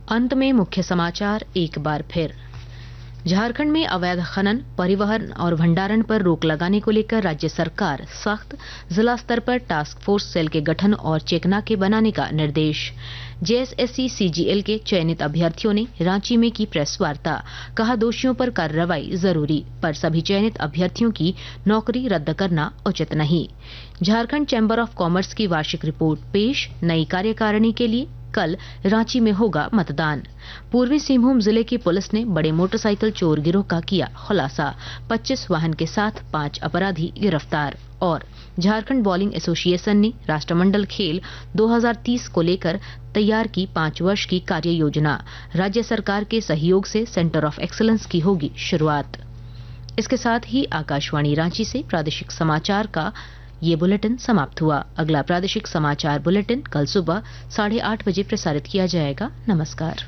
अंत में मुख्य समाचार एक बार फिर। झारखंड में अवैध खनन, परिवहन और भंडारण पर रोक लगाने को लेकर राज्य सरकार सख्त, जिला स्तर पर टास्क फोर्स सेल के गठन और चेकनाके बनाने का निर्देश। जेएसएससी सीजीएल के चयनित अभ्यर्थियों ने रांची में की प्रेस वार्ता, कहा दोषियों पर कार्रवाई जरूरी, पर सभी चयनित अभ्यर्थियों की नौकरी रद्द करना उचित नहीं। झारखंड चैम्बर ऑफ कॉमर्स की वार्षिक रिपोर्ट पेश, नई कार्यकारिणी के लिए कल रांची में होगा मतदान। पूर्वी सिंहभूम जिले की पुलिस ने बड़े मोटरसाइकिल चोर गिरोह का किया खुलासा, 25 वाहन के साथ 5 अपराधी गिरफ्तार। और झारखंड बॉलिंग एसोसिएशन ने राष्ट्रमंडल खेल 2030 को लेकर तैयार की 5 वर्ष की कार्य योजना। राज्य सरकार के सहयोग से सेंटर ऑफ एक्सीलेंस की होगी शुरुआत। इसके साथ ही आकाशवाणी रांची से प्रादेशिक समाचार का ये बुलेटिन समाप्त हुआ। अगला प्रादेशिक समाचार बुलेटिन कल सुबह 8:30 बजे प्रसारित किया जाएगा। नमस्कार।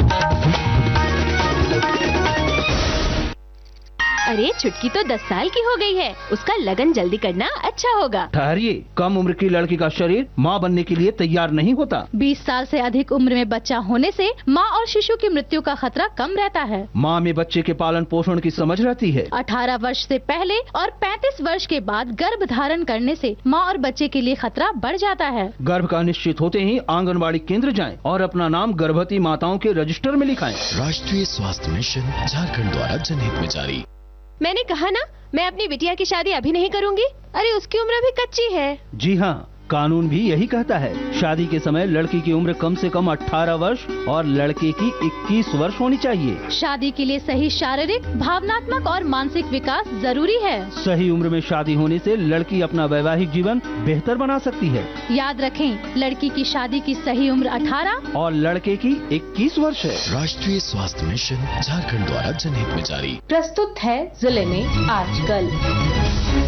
अरे छुटकी तो 10 साल की हो गई है, उसका लगन जल्दी करना अच्छा होगा। ठहरिए, कम उम्र की लड़की का शरीर मां बनने के लिए तैयार नहीं होता। 20 साल से अधिक उम्र में बच्चा होने से मां और शिशु की मृत्यु का खतरा कम रहता है। मां में बच्चे के पालन पोषण की समझ रहती है। 18 वर्ष से पहले और 35 वर्ष के बाद गर्भ धारण करने से मां और बच्चे के लिए खतरा बढ़ जाता है। गर्भ का निश्चित होते ही आंगनबाड़ी केंद्र जाएं और अपना नाम गर्भवती माताओं के रजिस्टर में लिखाएं। राष्ट्रीय स्वास्थ्य मिशन झारखंड द्वारा जनहित में जारी। मैंने कहा ना, मैं अपनी बिटिया की शादी अभी नहीं करूंगी। अरे उसकी उम्र अभी कच्ची है। जी हाँ, कानून भी यही कहता है। शादी के समय लड़की की उम्र कम से कम 18 वर्ष और लड़के की 21 वर्ष होनी चाहिए। शादी के लिए सही शारीरिक, भावनात्मक और मानसिक विकास जरूरी है। सही उम्र में शादी होने से लड़की अपना वैवाहिक जीवन बेहतर बना सकती है। याद रखें, लड़की की शादी की सही उम्र 18 और लड़के की 21 वर्ष है। राष्ट्रीय स्वास्थ्य मिशन झारखंड द्वारा जनहित में जारी। प्रस्तुत है जिले में आजकल।